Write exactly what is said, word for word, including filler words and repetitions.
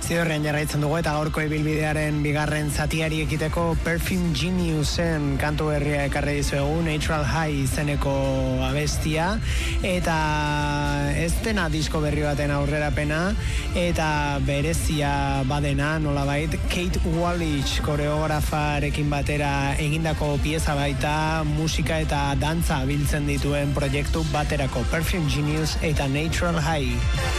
Zidorrean jarraitzen dugu eta gaurko ibilbidearen bigarren zatiari ekiteko Perfume Geniusen kantu berria ekarri dizuegu, Natural High izeneko abestia, eta ez dena disko berri baten aurrerapena, eta berezia badena, nolabait, Kate Wallich koreografarekin batera egindako pieza baita, musika eta dantza biltzen dituen proiektu baterako Perfume Genius eta Natural High.